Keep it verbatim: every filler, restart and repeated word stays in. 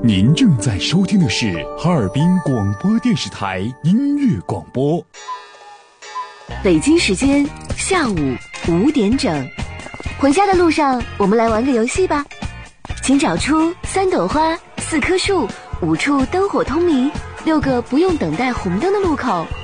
您正在收听的是哈尔滨广播电视台音乐广播。 北京时间下午五点整，回家的路上，我们来玩个游戏吧。请找出三朵花、四棵树、五处灯火通明、六个不用等待红灯的路口，